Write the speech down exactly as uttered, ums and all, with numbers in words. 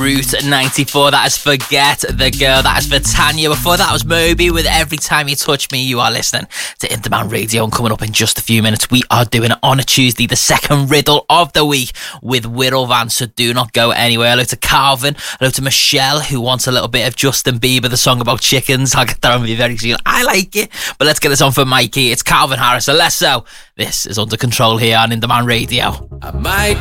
Route ninety-four. That is Forget the Girl. That is for Tanya. Before that was Moby with Every Time You Touch Me. You are listening to In Demand Radio, and coming up in just a few minutes, we are doing it on a Tuesday, the second riddle of the week with Wirral Van, so do not go anywhere. Hello to Calvin. Hello to Michelle, who wants a little bit of Justin Bieber, the song about chickens. I'll get that on me very soon. I like it, but let's get this on for Mikey. It's Calvin Harris. So let's so. This is Under Control here on In Demand Radio. I might